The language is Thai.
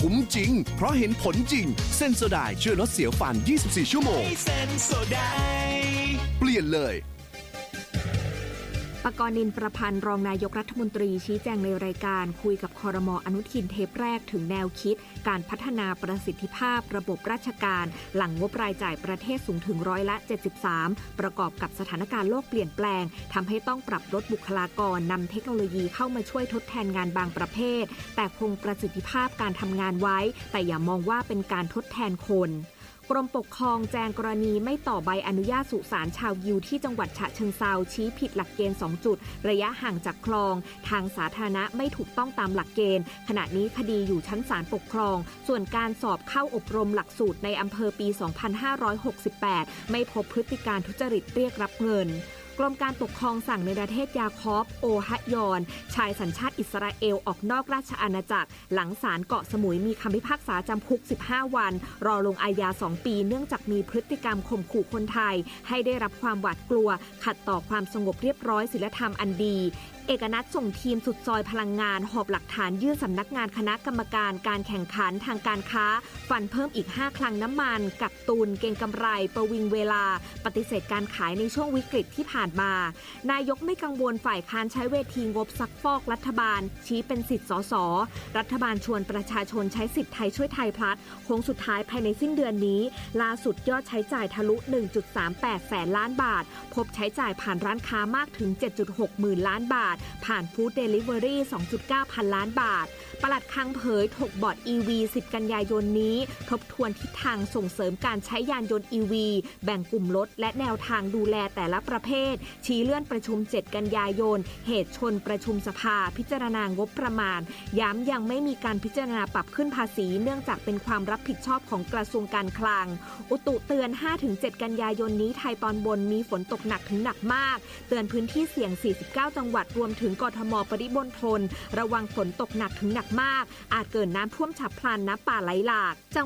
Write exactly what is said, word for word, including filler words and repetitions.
คุ้มจริงเพราะเห็นผลจริงเซนโซไดช่วยลดเสียวฟันยี่สิบสี่ชั่วโมงเซนโซไดเปลี่ยนเลยปกรณ์นินประพันธ์รองนายกรัฐมนตรีชี้แจงในรายการคุยกับครม.อนุทินเทปแรกถึงแนวคิดการพัฒนาประสิทธิภาพระบบราชการหลังงบรายจ่ายประเทศสูงถึงร้อยละเจ็ดสิบสามประกอบกับสถานการณ์โลกเปลี่ยนแปลงทำให้ต้องปรับลดบุคลากรนำเทคโนโลยีเข้ามาช่วยทดแทนงานบางประเภทแต่คงประสิทธิภาพการทำงานไว้แต่อย่ามองว่าเป็นการทดแทนคนกรมปกครองแจ้งกรณีไม่ต่อใบอนุญาตสุสานชาวยิวที่จังหวัดฉะเชิงเทราชี้ผิดหลักเกณฑ์สองจุดระยะห่างจากคลองทางสาธารณะไม่ถูกต้องตามหลักเกณฑ์ขณะนี้คดีอยู่ชั้นศาลปกครองส่วนการสอบเข้าอบรมหลักสูตรในอำเภอปีสองพันห้าร้อยหกสิบแปดไม่พบพฤติการทุจริตเรียกรับเงินกรมการปกครองสั่งในประเทศยาคอบโอฮะยอนชายสัญชาติอิสราเอลออกนอกราชอาณาจักรหลังศาลเกาะสมุยมีคำพิพากษาจำคุกสิบห้าวันรอลงอาญาสองปีเนื่องจากมีพฤติกรรมข่มขู่คนไทยให้ได้รับความหวาดกลัวขัดต่อความสงบเรียบร้อยศีลธรรมอันดีเอกนัทส่งทีมสุดซอยพลังงานหอบหลักฐานยื่นสำนักงานคณะกรรมการการแข่งขันทางการค้าฟันเพิ่มอีกห้าคลังน้ำมันกักตุนเก็งกำไรประวิงเวลาปฏิเสธการขายในช่วงวิกฤตที่ผ่านมานายกไม่กังวลฝ่ายค้านใช้เวทีงบซักฟอกรัฐบาลชี้เป็นสิทธิ์สสรัฐบาลชวนประชาชนใช้สิทธิ์ไทยช่วยไทยพลัดโค้งสุดท้ายภายในสิ้นเดือนนี้ล่าสุดยอดใช้จ่ายทะลุ หนึ่งจุดสามแปด แสนล้านบาทพบใช้จ่ายผ่านร้านค้ามากถึง เจ็ดจุดหก หมื่นล้านบาทผ่านฟู้ดเดลิเวอรี่ สองจุดเก้า พันล้านบาทปลัดคลังเผยถกบอร์ด อี วี สิบกันยายนนี้ทบทวนทิศทางส่งเสริมการใช้ยานยนต์ อี วี แบ่งกลุ่มรถและแนวทางดูแลแต่ละประเภทชี้เลื่อนประชุมเจ็ดกันยายนเหตุชนประชุมสภาพิจารณางบประมาณย้ำยังไม่มีการพิจารณาปรับขึ้นภาษีเนื่องจากเป็นความรับผิดชอบของกระทรวงการคลังอุตุเตือน ห้าถึงเจ็ด กันยายนนี้ไทยตอนบนมีฝนตกหนักถึงหนักมากเตือนพื้นที่เสี่ยงสี่สิบเก้าจังหวัดรวมถึงกทมปริมณฑลระวังฝนตกหนักถึงหนักมากอาจเกิดน้ำท่วมฉับพลันน้ำป่าไหลหลาก